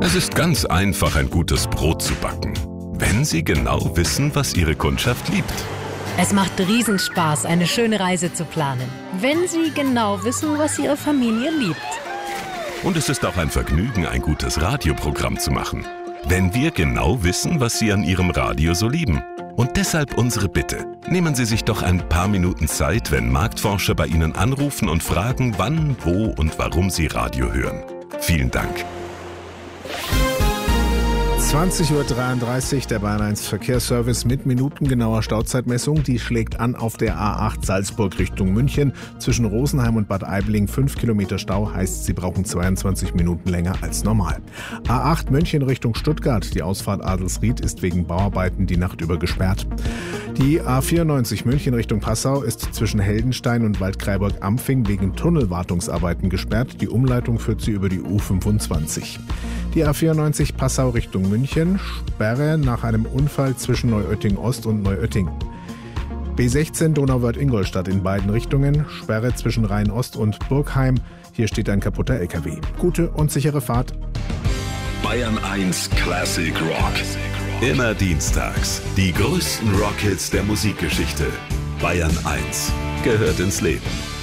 Es ist ganz einfach, ein gutes Brot zu backen, wenn Sie genau wissen, was Ihre Kundschaft liebt. Es macht Riesenspaß, eine schöne Reise zu planen, wenn Sie genau wissen, was Ihre Familie liebt. Und es ist auch ein Vergnügen, ein gutes Radioprogramm zu machen, wenn wir genau wissen, was Sie an Ihrem Radio so lieben. Und deshalb unsere Bitte. Nehmen Sie sich doch ein paar Minuten Zeit, wenn Marktforscher bei Ihnen anrufen und fragen, wann, wo und warum Sie Radio hören. Vielen Dank. 20:33 Uhr, der Bayern 1 Verkehrsservice mit minutengenauer Stauzeitmessung. Die schlägt an auf der A8 Salzburg Richtung München. Zwischen Rosenheim und Bad Aibling 5 Kilometer Stau, heißt, Sie brauchen 22 Minuten länger als normal. A8 München Richtung Stuttgart. Die Ausfahrt Adelsried ist wegen Bauarbeiten die Nacht über gesperrt. Die A94 München Richtung Passau ist zwischen Heldenstein und Waldkraiburg-Ampfing wegen Tunnelwartungsarbeiten gesperrt. Die Umleitung führt sie über die U25. Die A94 Passau Richtung München, Sperre nach einem Unfall zwischen Neuötting Ost und Neuötting. B16 Donauwörth-Ingolstadt in beiden Richtungen, Sperre zwischen Rhein-Ost und Burgheim. Hier steht ein kaputter LKW. Gute und sichere Fahrt. Bayern 1 Classic Rock. Immer dienstags. Die größten Rockhits der Musikgeschichte. Bayern 1 gehört ins Leben.